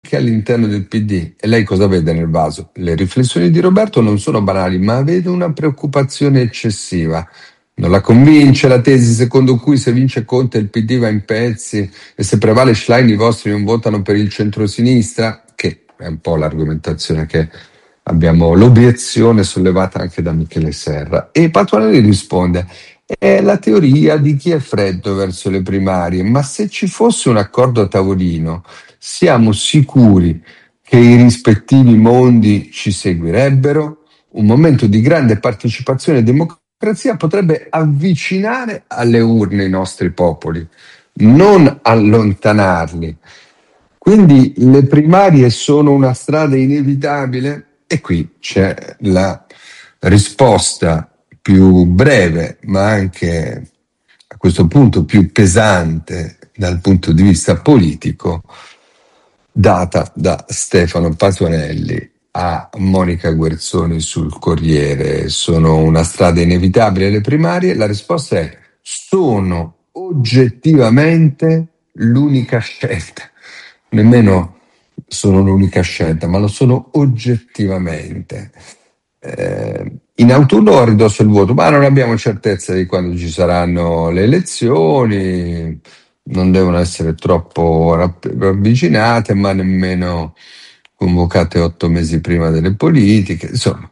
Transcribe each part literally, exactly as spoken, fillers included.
all'interno del P D. E lei cosa vede nel vaso? Le riflessioni di Roberto non sono banali, ma vede una preoccupazione eccessiva. Non la convince la tesi secondo cui se vince Conte il P D va in pezzi e se prevale Schlein i vostri non votano per il centrosinistra, che è un po' l'argomentazione che abbiamo, l'obiezione sollevata anche da Michele Serra. E Patuanelli risponde: è la teoria di chi è freddo verso le primarie, ma se ci fosse un accordo a tavolino, siamo sicuri che i rispettivi mondi ci seguirebbero? Un momento di grande partecipazione e democrazia potrebbe avvicinare alle urne i nostri popoli, non allontanarli. Quindi le primarie sono una strada inevitabile? E qui c'è la risposta più breve, ma anche a questo punto più pesante dal punto di vista politico, data da Stefano Patuanelli a Monica Guerzoni sul Corriere. Sono una strada inevitabile le primarie? La risposta è: sono oggettivamente l'unica scelta. Nemmeno sono l'unica scelta, ma lo sono oggettivamente. Eh, in autunno ho ridosso il voto, ma non abbiamo certezza di quando ci saranno le elezioni, non devono essere troppo ravvicinate, ma nemmeno convocate otto mesi prima delle politiche. Insomma,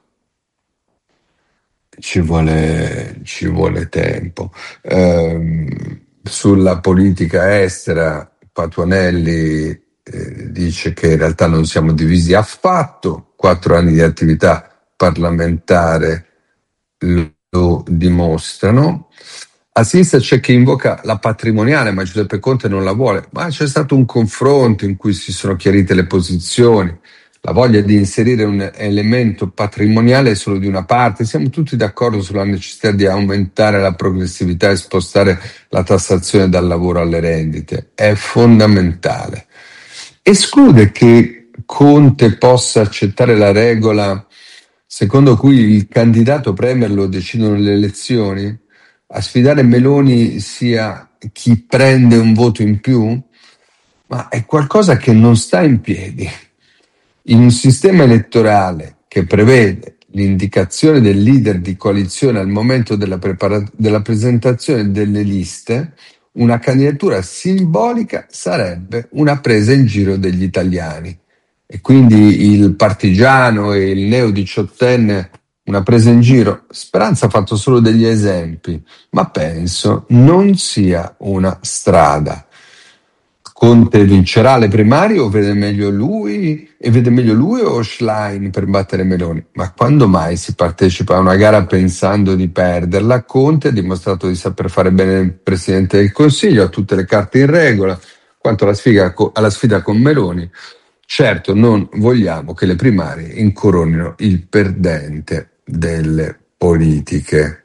ci vuole, ci vuole tempo. Eh, sulla politica estera, Patuanelli eh, dice che in realtà non siamo divisi affatto, quattro anni di attività parlamentare lo dimostrano. A sinistra c'è chi invoca la patrimoniale, ma Giuseppe Conte non la vuole. Ma c'è stato un confronto in cui si sono chiarite le posizioni. La voglia di inserire un elemento patrimoniale è solo di una parte. Siamo tutti d'accordo sulla necessità di aumentare la progressività e spostare la tassazione dal lavoro alle rendite. È fondamentale. Esclude che Conte possa accettare la regola secondo cui il candidato premier lo decidono le elezioni? A sfidare Meloni sia chi prende un voto in più? Ma è qualcosa che non sta in piedi. In un sistema elettorale che prevede l'indicazione del leader di coalizione al momento della, prepara- della presentazione delle liste, una candidatura simbolica sarebbe una presa in giro degli italiani. E quindi il partigiano e il neodiciottenne, una presa in giro. Speranza ha fatto solo degli esempi, ma penso non sia una strada. Conte vincerà le primarie o vede meglio lui e vede meglio lui o Schlein per battere Meloni? Ma quando mai si partecipa a una gara pensando di perderla? Conte ha dimostrato di saper fare bene il Presidente del Consiglio, ha tutte le carte in regola. Quanto alla sfida, alla sfida con Meloni, certo non vogliamo che le primarie incoronino il perdente delle politiche.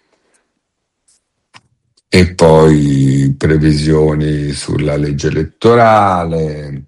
E poi previsioni sulla legge elettorale,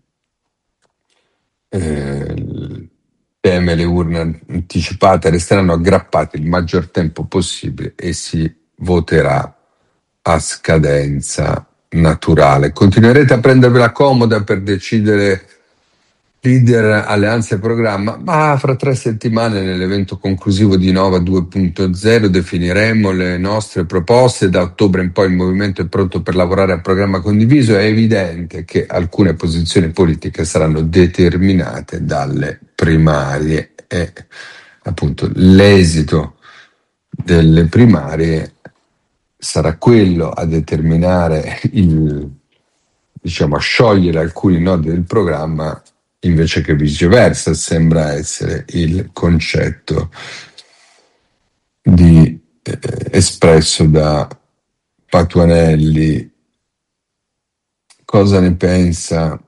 eh, teme le urne anticipate resteranno aggrappate il maggior tempo possibile e si voterà a scadenza naturale. Continuerete a prendervela comoda per decidere leader, alleanze e programma, ma fra tre settimane nell'evento conclusivo di Nova due punto zero definiremo le nostre proposte. Da ottobre in poi il movimento è pronto per lavorare a programma condiviso. È evidente che alcune posizioni politiche saranno determinate dalle primarie e appunto l'esito delle primarie sarà quello a determinare il, diciamo, a sciogliere alcuni nodi del programma, invece che viceversa. Sembra essere il concetto di, eh, espresso da Patuanelli. Cosa ne pensa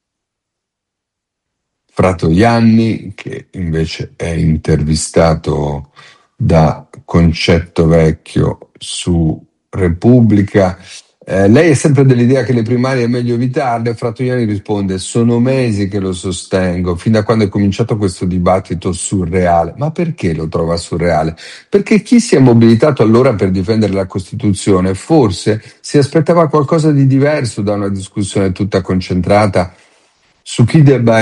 Fratoianni, che invece è intervistato da Concetto Vecchio su Repubblica? Eh, lei è sempre dell'idea che le primarie è meglio evitarle? Fratoianni risponde: sono mesi che lo sostengo, fin da quando è cominciato questo dibattito surreale. Ma perché lo trova surreale? Perché chi si è mobilitato allora per difendere la Costituzione forse si aspettava qualcosa di diverso da una discussione tutta concentrata su chi debba